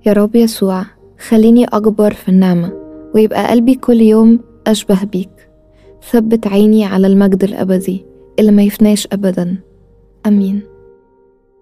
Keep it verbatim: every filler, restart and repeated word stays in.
يا رب يسوع، خليني أكبر في النعمة ويبقى قلبي كل يوم أشبه بيك. ثبت عيني على المجد الأبدي اللي ما يفناش أبدا. أمين.